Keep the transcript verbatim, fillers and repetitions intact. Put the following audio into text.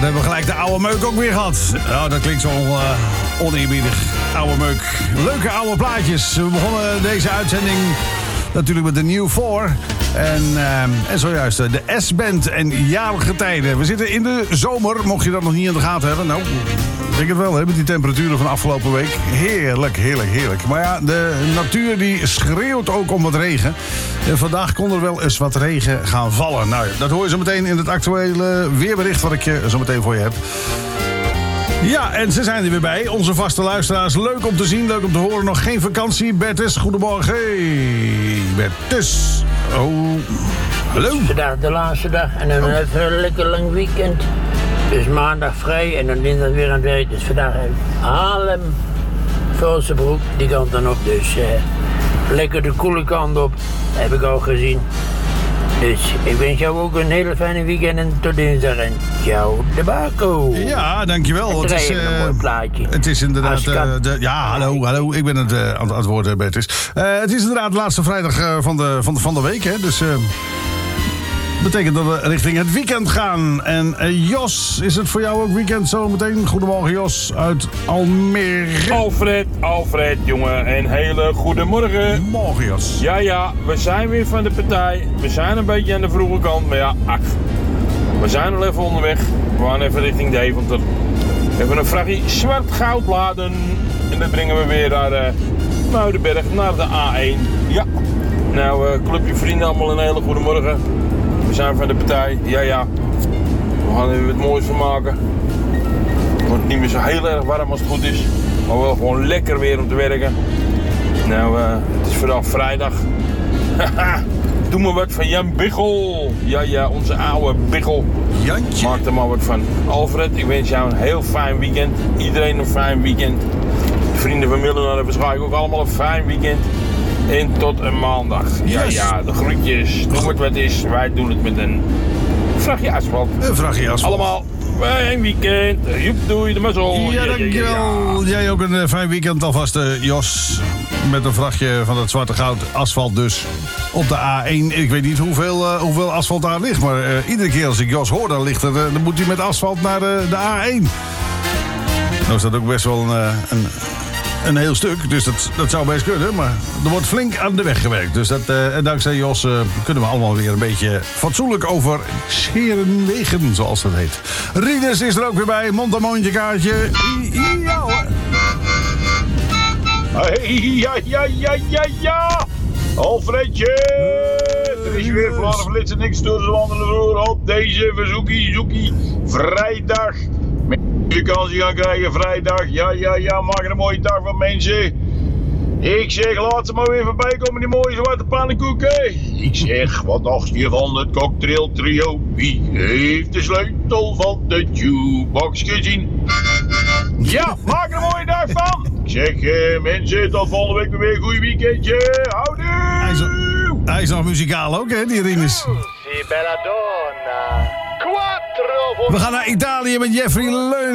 dan hebben we gelijk de oude meuk ook weer gehad. Nou, dat klinkt zo uh, oneerbiedig. Oude meuk. Leuke oude plaatjes. We begonnen deze uitzending natuurlijk met de New Four. En, uh, en zojuist uh, de S-band en jarige tijden. We zitten in de zomer, mocht je dat nog niet in de gaten hebben. Nou, ik denk het wel, hè, met die temperaturen van afgelopen week. Heerlijk, heerlijk, heerlijk. Maar ja, de natuur die schreeuwt ook om wat regen. En vandaag kon er wel eens wat regen gaan vallen. Nou, dat hoor je zo meteen in het actuele weerbericht wat ik uh, zo meteen voor je heb. Ja, en ze zijn er weer bij. Onze vaste luisteraars. Leuk om te zien, leuk om te horen. Nog geen vakantie. Bertus, goedemorgen. Hey, Bertus. Oh, hallo. Vandaag de laatste dag en dan oh. even een lekker lang weekend. Dus maandag vrij en dan dinsdag weer aan het werk. Dus vandaag Haarlem, Velsenbroek, die kant dan op. Dus uh, lekker de koele kant op, heb ik al gezien. Dus ik wens jou ook een hele fijne weekend en tot dinsdag. En ciao, de Baco. Ja, dankjewel. Het is uh, een mooi plaatje. Het is inderdaad... Uh, de, ja, hallo, hallo. Ik ben het uh, aan het woord, Bertus. Uh, het is inderdaad de laatste vrijdag uh, van, de, van, de, van de week, hè. Dus... Uh, betekent dat we richting het weekend gaan. En uh, Jos, is het voor jou ook weekend zo meteen? Goedemorgen Jos uit Almere. Alfred, Alfred, jongen. Een hele goede morgen. Morgen Jos. Ja, ja, we zijn weer van de partij. We zijn een beetje aan de vroege kant, maar ja, ach. We zijn al even onderweg. We gaan even richting Deventer. We hebben een vrachtje zwart goud laden. En dat brengen we weer naar uh, Muidenberg, naar de A één. Ja. Nou, uh, clubje vrienden, allemaal een hele goede morgen. We zijn van de partij, ja ja, we gaan er wat moois van maken. Het wordt niet meer zo heel erg warm als het goed is, maar wel gewoon lekker weer om te werken. Nou, uh, het is vandaag vrijdag. Haha, doe maar wat van Jan Biggel. Ja ja, onze oude Biggel. Jantje. Maak er maar wat van. Alfred, ik wens jou een heel fijn weekend. Iedereen een fijn weekend. De vrienden van Millen hebben waarschijnlijk ook allemaal een fijn weekend. En tot een maandag. Ja, yes. ja, de groetjes. Noem het wat is. Wij doen het met een vrachtje asfalt. Een vrachtje asfalt. Allemaal fijn weekend. Joep, doei, de mazzel. Ja, dankjewel. Ja, ja. Jij ook een uh, fijn weekend alvast, uh, Jos. Met een vrachtje van het zwarte goud asfalt dus. Op de A één. Ik weet niet hoeveel, uh, hoeveel asfalt daar ligt. Maar uh, iedere keer als ik Jos hoor, dan, ligt er, uh, dan moet hij met asfalt naar uh, de A één. Nou is dat ook best wel een... Uh, een Een heel stuk, dus dat, dat zou best kunnen. Maar er wordt flink aan de weg gewerkt. Dus dat, uh, en dankzij Jos uh, kunnen we allemaal weer een beetje fatsoenlijk over scheren wegen, zoals dat heet. Rieders is er ook weer bij. Mondamondje kaartje. Ja hoor. Hey, ja, ja, ja, ja, ja. Alfredje. Er is weer voor alle flitsen niks door te wandelen door op deze verzoekie, zoekie, vrijdag. Vakantie gaan krijgen vrijdag. Ja, ja, ja, maak er een mooie dag van mensen. Ik zeg, laat ze maar weer voorbij komen, die mooie zwarte pannenkoeken. Ik zeg, wat dacht je van het cocktail trio? Wie heeft de sleutel van de jukebox gezien? Ja, maak er een mooie dag van. Ik zeg, eh, mensen, tot volgende week weer een goed weekendje. Houdoe! Hij is, hij is nog muzikaal ook, hè, die Rinus. Si bella donna. Quattro. We gaan naar Italië met Jeffrey Leun.